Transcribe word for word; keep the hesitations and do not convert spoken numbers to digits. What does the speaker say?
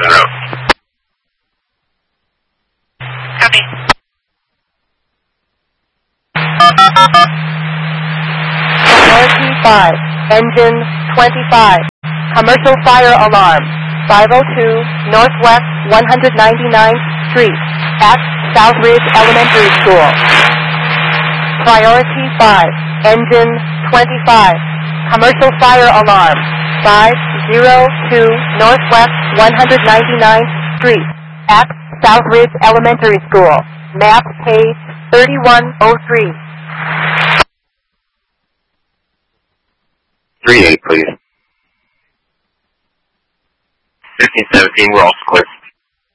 the road. Copy. Priority five, engine twenty-five. Commercial fire alarm, five oh two Northwest one hundred ninety-ninth Street at Southridge Elementary School. Priority five, engine twenty-five. Commercial fire alarm, five oh two Northwest one hundred ninety-ninth Street at Southridge Elementary School. Map page thirty-one oh three. three eight, please. fifteen seventeen, we're also clear.